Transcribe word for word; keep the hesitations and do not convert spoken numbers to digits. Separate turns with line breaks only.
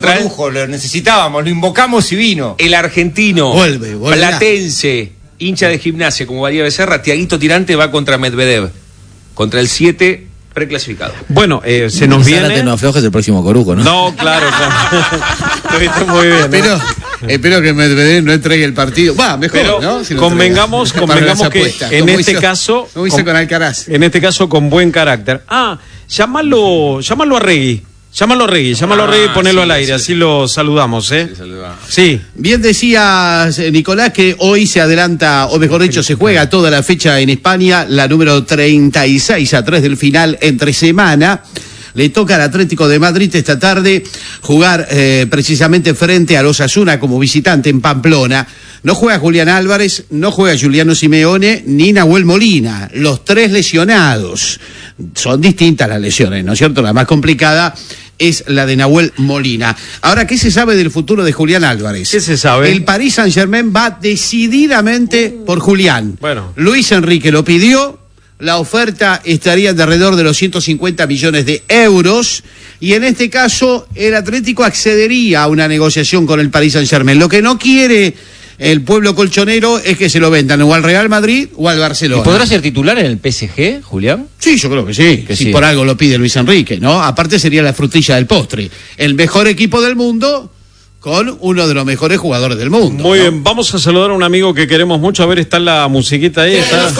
Central.
Corujo, lo necesitábamos, lo invocamos y vino.
El argentino,
Vuelve, volverá.
platense, hincha de Gimnasia como María Becerra, Tiaguito Tirante va contra Medvedev, contra el siete preclasificado.
Bueno, eh, se nos
Zárate,
viene...
no aflojes el próximo Corujo, ¿no?
No, claro, claro. Estuviste muy bien. ¿no?
Espero, espero que Medvedev no entregue el partido. Va, mejor,
Pero
¿no? Si lo
convengamos,
entrega. Para
convengamos
las
que
apuestas,
en
como
este
hizo-
caso...
como hizo
con-
con Alcaraz.
En este caso con buen carácter. Ah, llámalo, llámalo a Regui. Llámalo a Regui, llámalo
Ah,
a Regui y ponelo
sí,
al aire,
sí.
así lo saludamos, ¿eh? Sí.
Bien decías, eh, Nicolás, que hoy se adelanta, o mejor dicho, se juega toda la fecha en España, la número treinta y seis a tres del final entre semana. Le toca al Atlético de Madrid esta tarde jugar eh, precisamente frente a los Osasuna como visitante en Pamplona. No juega Julián Álvarez, no juega Juliano Simeone, ni Nahuel Molina, los tres lesionados. Son distintas las lesiones, ¿no es cierto? La más complicada es la de Nahuel Molina. Ahora, ¿qué se sabe del futuro de Julián Álvarez?
¿Qué se sabe?
El Paris Saint-Germain va decididamente por Julián.
Bueno.
Luis Enrique lo pidió, la oferta estaría de alrededor de los ciento cincuenta millones de euros, y en este caso el Atlético accedería a una negociación con el Paris Saint-Germain. Lo que no quiere el pueblo colchonero es que se lo vendan o al Real Madrid o al Barcelona.
¿Y podrá ser titular en el P S G, Julián?
Sí, yo creo que sí,
Que
si
sí.
por algo lo pide Luis Enrique, ¿no? Aparte sería la frutilla del postre. El mejor equipo del mundo con uno de los mejores jugadores del mundo.
Muy
¿no?
bien, vamos a saludar a un amigo que queremos mucho. A ver, está la musiquita ahí. Está...